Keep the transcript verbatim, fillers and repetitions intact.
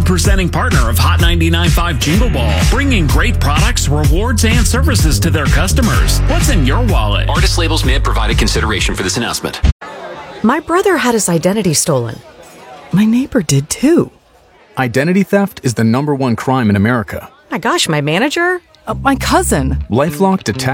presenting partner of Hot ninety-nine point five Jingle Ball, bringing great products, rewards, and services to their customers. What's in your wallet? Artist labels may have provided consideration for this announcement. My brother had his identity stolen. My neighbor did too. Identity theft is the number one crime in America. My gosh, my manager? Uh, my cousin. LifeLock detects